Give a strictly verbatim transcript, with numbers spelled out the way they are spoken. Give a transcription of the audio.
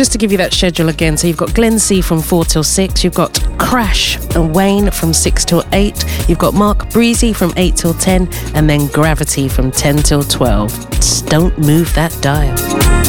Just to give you that schedule again, so you've got Glenn C from four till six, you've got Crash and Wayne from six till eight, you've got Mark Breezy from eight till ten, and then Gravity from ten till twelve. Just don't move that dial.